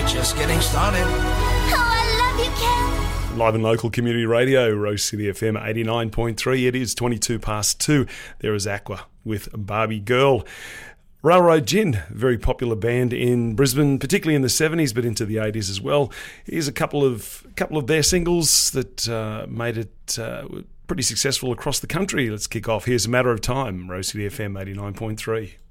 just getting started. Oh, I love you, Ken. Live and local community radio, Rose City FM 89.3. It is 22 past 2. There is Aqua with Barbie Girl. Railroad Gin, very popular band in Brisbane, particularly in the 70s, but into the 80s as well. Here's a couple of their singles that made it pretty successful across the country. Let's kick off. Here's A Matter of Time, Rose City FM 89.3.